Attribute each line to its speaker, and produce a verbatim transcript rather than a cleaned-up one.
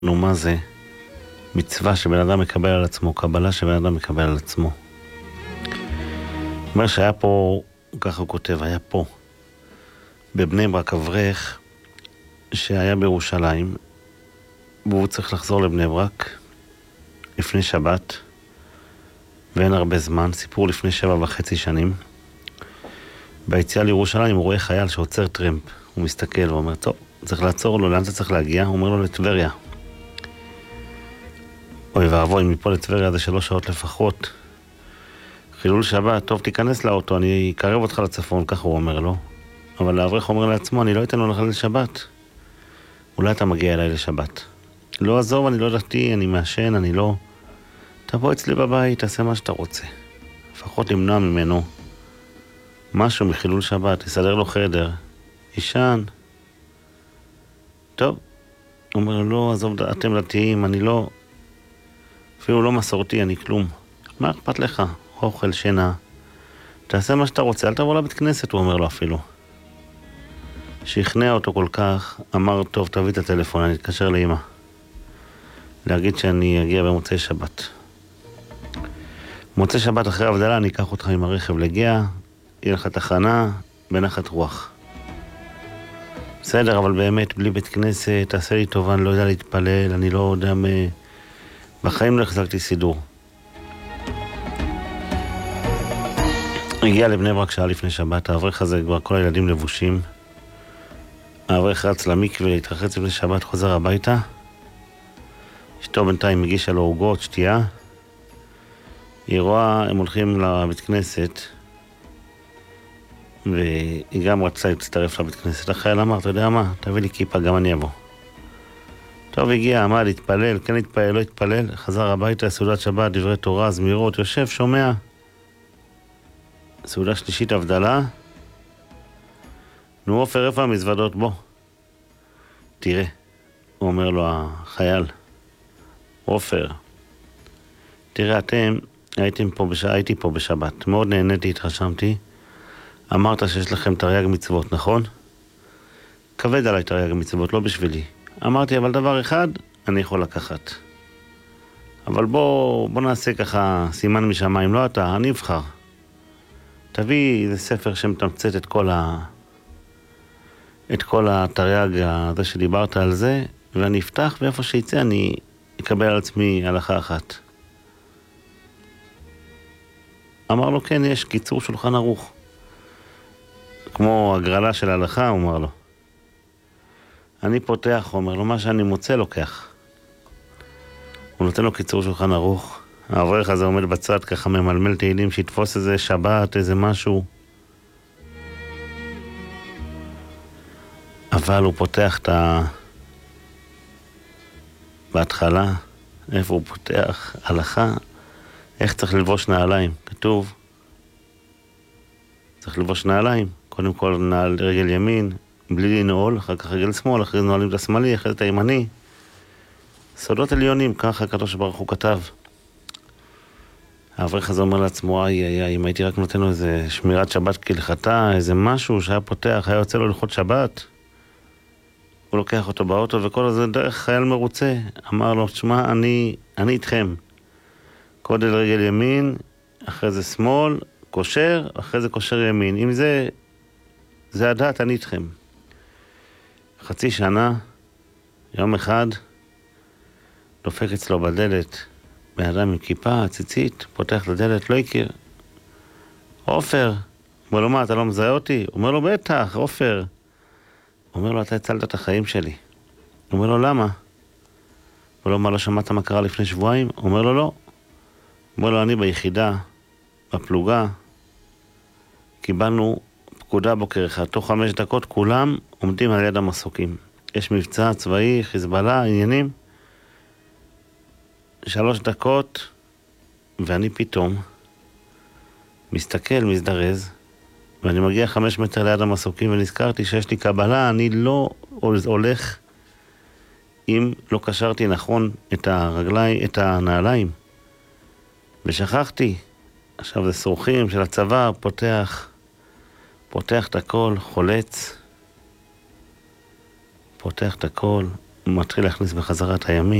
Speaker 1: נו, מה זה? מצווה שבן אדם מקבל על עצמו, קבלה שבן אדם מקבל על עצמו. אומר שהיה פה, ככה הוא כותב, היה פה, בבני ברק אברך, שהיה בירושלים, והוא צריך לחזור לבני ברק, לפני שבת, ואין הרבה זמן, סיפור לפני שבע וחצי שנים. ביציאה לירושלים הוא רואה חייל שעוצר טרמפ, הוא מסתכל ואומר, טוב, צריך לעצור לו, לאן זה צריך להגיע? הוא אומר לו, לטבריה. אוי ואבוי, מפה לטבריה זה שלוש שעות לפחות. חילול שבת, טוב, תיכנס לאוטו, אני אקרב אותך לצפון, ככה הוא אומר לו. אבל האברך אומר לעצמו, אני לא אתן לו לחלל לשבת. אולי אתה מגיע אליי לשבת. לא עזוב, אני לא דתי, אני מעשן, אני לא... תבוא אצלי בבית, תעשה מה שאתה רוצה. לפחות למנוע ממנו משהו מחילול שבת, תסדר לו חדר, ישן. טוב, הוא אומר לו, לא, עזוב, אתם דתיים, אני לא... אפילו לא מסורתי, אני כלום. מה אכפת לך? אוכל, שינה. תעשה מה שאתה רוצה, אל תבוא לבית כנסת, הוא אומר לו אפילו. שכנע אותו כל כך, אמר, טוב, תביא את הטלפון, אני אתקשר לאמא. להגיד שאני אגיע במוצאי שבת. מוצאי שבת אחרי הבדלה, אני אקח אותך עם הרכב לגיע, יהיה לך תחנה, בנחת רוח. בסדר, אבל באמת, בלי בית כנסת, תעשה לי טובה, אני לא יודע להתפלל, אני לא יודע מ... בחיים לא החזקתי סידור. הגיע לבני ברק שעה לפני שבת, האברך הזה כבר כל הילדים לבושים. האברך רץ למקווה להתרחץ לפני שבת, חוזר הביתה. אשתו בינתיים הגישה לו עוגות, שתייה. היא רואה, הם הולכים לבית כנסת, והיא גם רצה להצטרף לבית כנסת. החייל אמר, אתה יודע מה? תביא לי כיפה, גם אני אבוא. טוב, הגיע, עמד, התפלל, כן התפלל, לא התפלל, חזר הביתה, סעודת שבת, דברי תורה, זמירות, יושב, שומע. סעודה שלישית, הבדלה. נו, עופר, איפה המזוודות? בוא. תראה, הוא אומר לו החייל. עופר, תראה, אתם הייתם פה בש... הייתי פה בשבת, מאוד נהניתי, התרשמתי. אמרת שיש לכם תרי"ג מצוות, נכון? כבד עליי תרי"ג מצוות, לא בשבילי. אמרתי, אבל דבר אחד, אני יכול לקחת. אבל בוא, בוא נעשה ככה סימן משמיים, לא אתה, אני אבחר. תביא איזה ספר שמתמצת את כל ה... את כל התרי"ג הזה שדיברת על זה, ואני אפתח, ואיפה שיצא אני אקבל על עצמי הלכה אחת. אמר לו, כן, יש קיצור שולחן ערוך. כמו הגרלה של ההלכה, הוא אמר לו. אני פותח, הוא אומר לו, מה שאני מוצא לוקח. הוא נותן לו קיצור שולחן ערוך. האברך הזה עומד בצד, ככה ממלמל תהילים, שיתפוס איזה שבת, איזה משהו. אבל הוא פותח את ה... בהתחלה, איפה הוא פותח? הלכה, איך צריך ללבוש נעליים? כתוב, צריך ללבוש נעליים. קודם כל נעל רגל ימין, בלי לנעול, אחר כך רגל שמאל, אחרי זה נועלים את השמאלי, אחרי זה את הימני. סודות עליונים, ככה הקדוש ברוך הוא כתב. האברך הזה אומר לעצמו, איי איי איי, אם הייתי רק נותן לו איזה שמירת שבת כהלכתה, איזה משהו שהיה פותח, היה יוצא לו ללכות שבת. הוא לוקח אותו באוטו, וכל הזה דרך חייל מרוצה. אמר לו, תשמע, אני, אני איתכם. קודל רגל ימין, אחרי זה שמאל, קושר, אחרי זה קושר ימין. אם זה, זה הדת, אני איתכם. חצי שנה, יום אחד, דופק אצלו בדלת, בן אדם עם כיפה, ציצית, פותח לדלת, לא הכיר. עופר, אומר לו, מה, אתה לא מזהה אותי? הוא אומר לו, בטח, עופר. הוא אומר לו, אתה הצלת את החיים שלי. הוא אומר לו, למה? הוא אומר לו, מה, לא שמעת מה קרה לפני שבועיים? הוא אומר לו, לא. הוא אומר לו, אני ביחידה, בפלוגה, קיבלנו פקודה בוקר אחד. תוך חמש דקות כולם עומדים על יד המסוקים. יש מבצע צבאי, חיזבאללה, עניינים. שלוש דקות, ואני פתאום מסתכל, מזדרז, ואני מגיע חמש מטר ליד המסוקים, ונזכרתי שיש לי קבלה, אני לא הולך אם לא קשרתי נכון את הרגליים, את הנעליים. ושכחתי. עכשיו זה סורכים של הצבא, פותח, פותח את הכל, חולץ, פותח את הכל, מתחיל להכניס בחזרה את הימין.